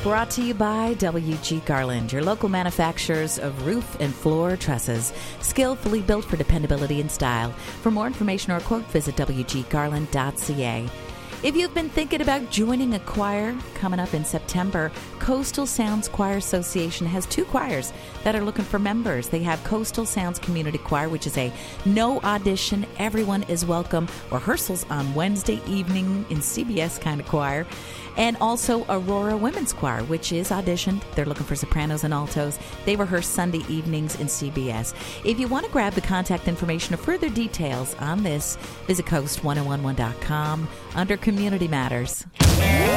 Brought to you by W.G. Garland, your local manufacturers of roof and floor trusses, skillfully built for dependability and style. For more information or quote, visit wggarland.ca. If you've been thinking about joining a choir coming up in September, Coastal Sounds Choir Association has two choirs that are looking for members. They have Coastal Sounds Community Choir, which is a no audition, everyone is welcome, rehearsals on Wednesday evening in CBS kind of choir. And also Aurora Women's Choir, which is auditioned. They're looking for sopranos and altos. They rehearse Sunday evenings in CBS. If you want to grab the contact information or further details on this, visit coast1011.com under Community Matters.